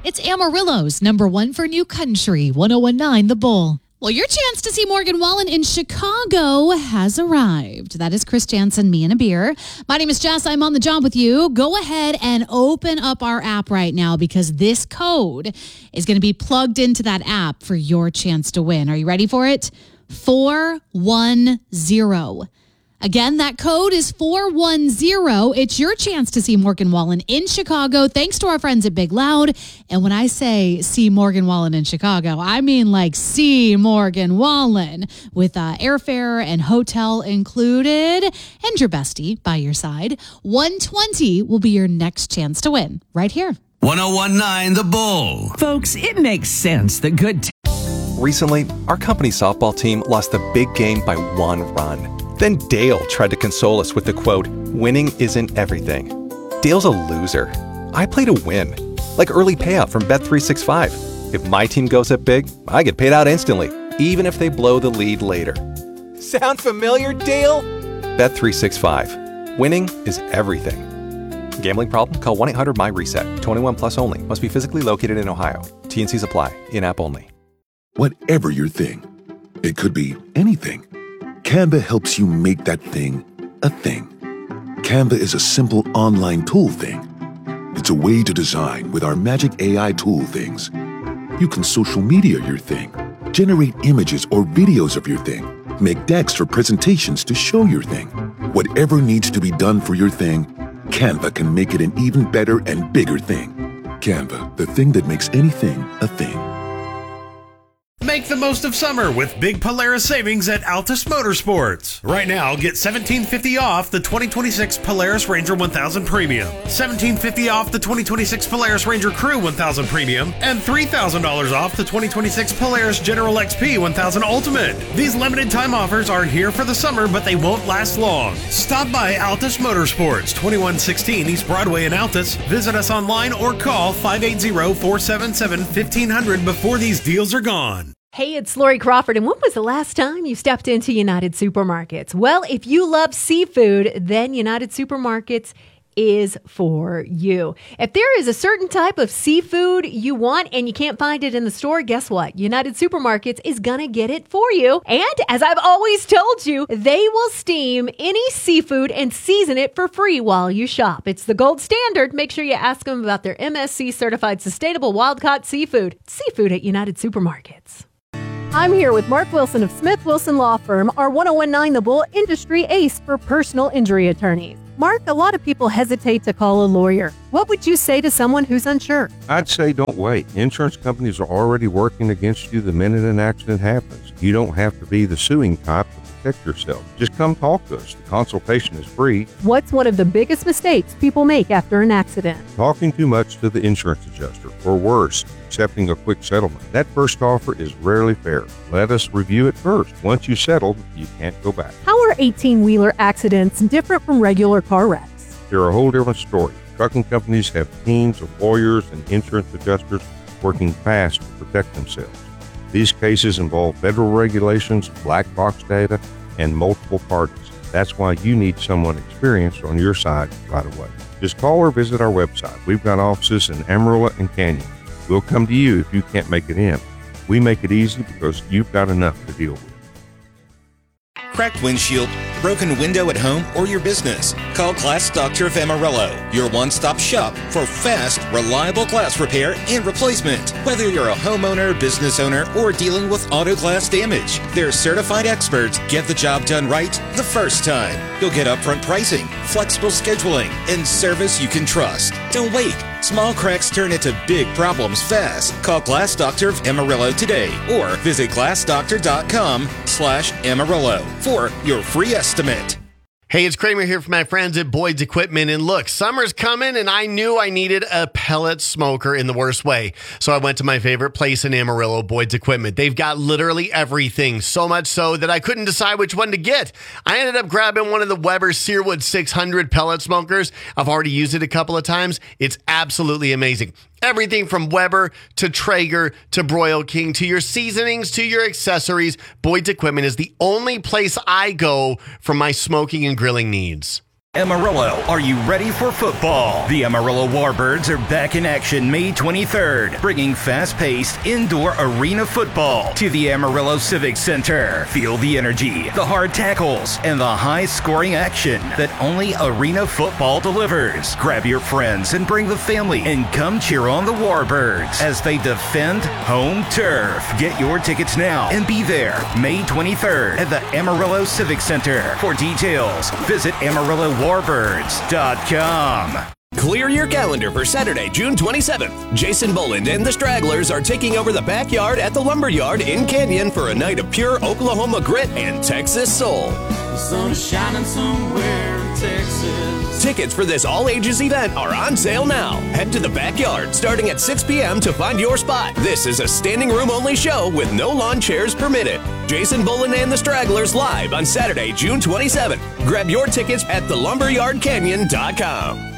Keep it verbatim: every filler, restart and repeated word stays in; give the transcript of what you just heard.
It's Amarillo's number one for New Country, one oh one nine The Bull. Well, your chance to see Morgan Wallen in Chicago has arrived. That is Chris Jansen, me and a beer. My name is Jess. I'm on the job with you. Go ahead and open up our app right now because this code is going to be plugged into that app for your chance to win. Are you ready for it? four one zero. Again, that code is four one zero. It's your chance to see Morgan Wallen in Chicago, thanks to our friends at Big Loud. And when I say see Morgan Wallen in Chicago, I mean like see Morgan Wallen with uh, airfare and hotel included and your bestie by your side. one twenty will be your next chance to win right here. one oh one nine The Bull. Folks, it makes sense that good... T- Recently, our company softball team lost the big game by one run. Then Dale tried to console us with the quote, "Winning isn't everything." Dale's a loser. I play to win. Like early payout from Bet three sixty-five. If my team goes up big, I get paid out instantly, even if they blow the lead later. Sound familiar, Dale? Bet three sixty-five. Winning is everything. Gambling problem? Call one eight hundred M Y reset. twenty-one plus only. Must be physically located in Ohio. T N Cs apply. In-app only. Whatever your thing, it could be anything. Canva helps you make that thing a thing. Canva is a simple online tool thing. It's a way to design with our magic A I tool things. You can social media your thing, generate images or videos of your thing, make decks for presentations to show your thing. Whatever needs to be done for your thing, Canva can make it an even better and bigger thing. Canva, the thing that makes anything a thing. Make the most of summer with big Polaris savings at Altus Motorsports. Right now, get seventeen fifty off the twenty twenty-six Polaris Ranger one thousand Premium, seventeen fifty off the twenty twenty-six Polaris Ranger Crew one thousand Premium, and three thousand dollars off the twenty twenty-six Polaris General X P one thousand Ultimate. These limited time offers are here for the summer, but they won't last long. Stop by Altus Motorsports, twenty-one sixteen East Broadway in Altus. Visit us online or call five eight zero, four seven seven, fifteen hundred before these deals are gone. Hey, it's Lori Crawford, and when was the last time you stepped into United Supermarkets? Well, if you love seafood, then United Supermarkets is for you. If there is a certain type of seafood you want and you can't find it in the store, guess what? United Supermarkets is going to get it for you. And as I've always told you, they will steam any seafood and season it for free while you shop. It's the gold standard. Make sure you ask them about their M S C certified sustainable wild-caught seafood. Seafood at United Supermarkets. I'm here with Mark Wilson of Smith Wilson Law Firm, our one oh one nine The Bull industry ace for personal injury attorneys. Mark, a lot of people hesitate to call a lawyer. What would you say to someone who's unsure? I'd say don't wait. Insurance companies are already working against you the minute an accident happens. You don't have to be the suing type to protect yourself. Just come talk to us. The consultation is free. What's one of the biggest mistakes people make after an accident? Talking too much to the insurance adjuster, or worse, accepting a quick settlement. That first offer is rarely fair. Let us review it first. Once you settle, you can't go back. How are eighteen-wheeler accidents different from regular car wrecks? They're a whole different story. Trucking companies have teams of lawyers and insurance adjusters working fast to protect themselves. These cases involve federal regulations, black box data, and multiple parties. That's why you need someone experienced on your side right away. Just call or visit our website. We've got offices in Amarillo and Canyon. We'll come to you if you can't make it in. We make it easy because you've got enough to deal with. Cracked windshield, broken window at home or your business? Call Glass Doctor of Amarillo, your one-stop shop for fast, reliable glass repair and replacement. Whether you're a homeowner, business owner, or dealing with auto glass damage, their certified experts get the job done right the first time. You'll get upfront pricing, flexible scheduling, and service you can trust. Don't wait. Small cracks turn into big problems fast. Call Glass Doctor of Amarillo today or visit glassdoctor.com slash Amarillo for your free estimate. Hey, it's Kramer here from my friends at Boyd's Equipment. And look, summer's coming and I knew I needed a pellet smoker in the worst way. So I went to my favorite place in Amarillo, Boyd's Equipment. They've got literally everything, so much so that I couldn't decide which one to get. I ended up grabbing one of the Weber Searwood six hundred pellet smokers. I've already used it a couple of times. It's absolutely amazing. Everything from Weber to Traeger to Broil King to your seasonings to your accessories, Boyd's Equipment is the only place I go for my smoking and grilling needs. Amarillo, are you ready for football? The Amarillo Warbirds are back in action May twenty-third, bringing fast-paced indoor arena football to the Amarillo Civic Center. Feel the energy, the hard tackles, and the high-scoring action that only arena football delivers. Grab your friends and bring the family and come cheer on the Warbirds as they defend home turf. Get your tickets now and be there May twenty-third at the Amarillo Civic Center. For details, visit Amarillo Warbirds dot com. Clear your calendar for Saturday, June twenty-seventh. Jason Boland and the Stragglers are taking over the backyard at the Lumberyard in Canyon for a night of pure Oklahoma grit and Texas soul. The sun is shining somewhere in Texas. Tickets for this all-ages event are on sale now. Head to the backyard starting at six p.m. to find your spot. This is a standing room only show with no lawn chairs permitted. Jason Boland and the Stragglers live on Saturday, June twenty-seventh. Grab your tickets at the lumberyard canyon dot com.